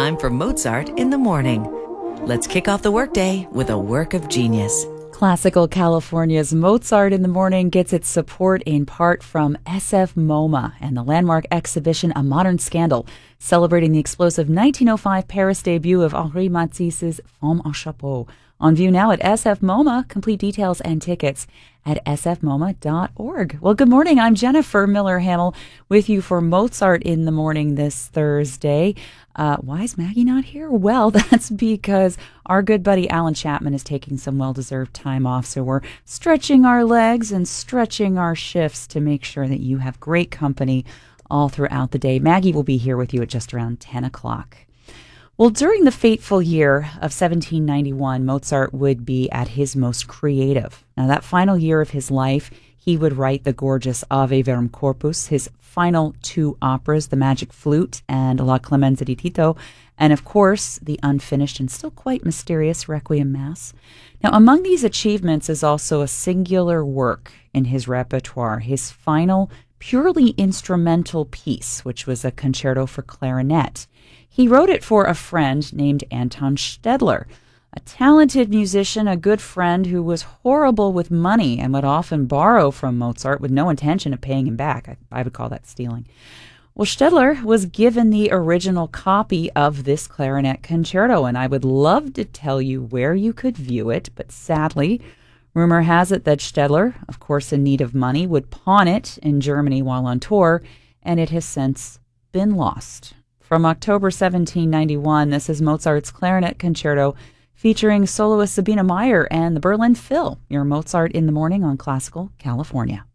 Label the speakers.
Speaker 1: time for Mozart in the Morning. Let's kick off the workday with a work of genius.
Speaker 2: Classical California's Mozart in the Morning gets its support in part from SF MoMA and the landmark exhibition A Modern Scandal, celebrating the explosive 1905 Paris debut of Henri Matisse's Femme à Chapeau. On view now at SF MoMA. Complete details and tickets at sfmoma.org. Well, good morning. I'm Jennifer Miller-Hamill with you for Mozart in the Morning this Thursday. Why is Maggie not here? Well, that's because our good buddy Alan Chapman is taking some well-deserved time off, so we're stretching our legs and stretching our shifts to make sure that you have great company all throughout the day. Maggie will be here with you at just around 10 o'clock. Well, during the fateful year of 1791, Mozart would be at his most creative. Now, that final year of his life, he would write the gorgeous Ave Verum Corpus, his final two operas, The Magic Flute and La Clemenza di Tito, and of course, the unfinished and still quite mysterious Requiem Mass. Now, among these achievements is also a singular work in his repertoire, his final purely instrumental piece, which was a concerto for clarinet. He wrote it for a friend named Anton Stedler, a talented musician, a good friend who was horrible with money and would often borrow from Mozart with no intention of paying him back. I would call that stealing. Well, Stedler was given the original copy of this clarinet concerto, and I would love to tell you where you could view it, but sadly, rumor has it that Stedler, of course in need of money, would pawn it in Germany while on tour, and it has since been lost. From October 1791, this is Mozart's Clarinet Concerto featuring soloist Sabina Meyer and the Berlin Phil. Your Mozart in the Morning on Classical California.